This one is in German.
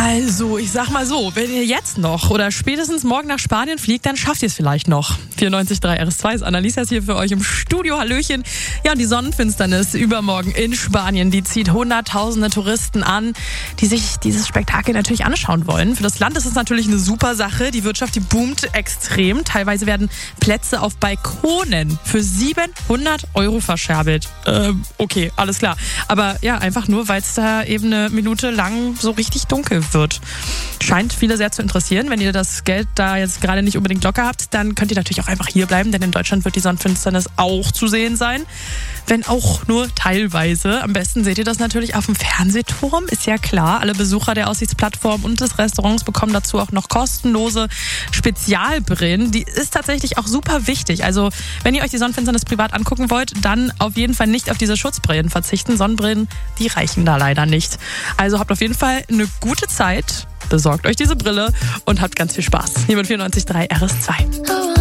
Also, ich sag mal so, wenn ihr jetzt noch oder spätestens morgen nach Spanien fliegt, dann schafft ihr es vielleicht noch. 94.3 RS2 ist Annalisa hier für euch im Studio. Hallöchen. Ja, und die Sonnenfinsternis übermorgen in Spanien, die zieht hunderttausende Touristen an, die sich dieses Spektakel natürlich anschauen wollen. Für das Land ist es natürlich eine super Sache. Die Wirtschaft, die boomt extrem. Teilweise werden Plätze auf Balkonen für 700 € verscherbelt. Okay, alles klar. Aber ja, einfach nur, weil es da eben eine Minute lang so richtig dunkel wird. Scheint viele sehr zu interessieren. Wenn ihr das Geld da jetzt gerade nicht unbedingt locker habt, dann könnt ihr natürlich auch einfach hier bleiben, denn in Deutschland wird die Sonnenfinsternis auch zu sehen sein. Wenn auch nur teilweise. Am besten seht ihr das natürlich auf dem Fernsehturm, ist ja klar. Alle Besucher der Aussichtsplattform und des Restaurants bekommen dazu auch noch kostenlose Spezialbrillen. Die ist tatsächlich auch super wichtig. Also wenn ihr euch die Sonnenfinsternis privat angucken wollt, dann auf jeden Fall nicht auf diese Schutzbrillen verzichten. Sonnenbrillen, die reichen da leider nicht. Also habt auf jeden Fall eine gute Zeit. Besorgt euch diese Brille und habt ganz viel Spaß. Hier mit 94.3 RS2.